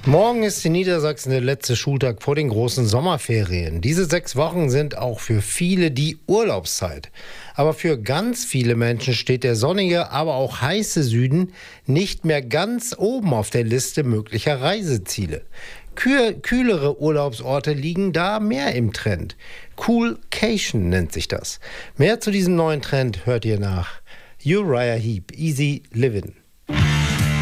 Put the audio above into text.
Morgen ist in Niedersachsen der letzte Schultag vor den großen Sommerferien. Diese 6 Wochen sind auch für viele die Urlaubszeit. Aber für ganz viele Menschen steht der sonnige, aber auch heiße Süden nicht mehr ganz oben auf der Liste möglicher Reiseziele. Kühlere Urlaubsorte liegen da mehr im Trend. Coolcation nennt sich das. Mehr zu diesem neuen Trend hört ihr nach Uriah Heep, Easy Livin'.